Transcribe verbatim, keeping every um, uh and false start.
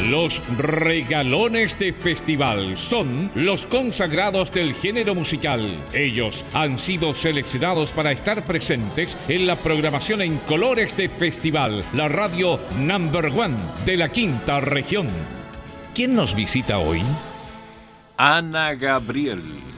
Los regalones de festival son los consagrados del género musical. Ellos han sido seleccionados para estar presentes en la programación en colores de festival, la radio number one de la quinta región. ¿Quién nos visita hoy? Ana Gabriel.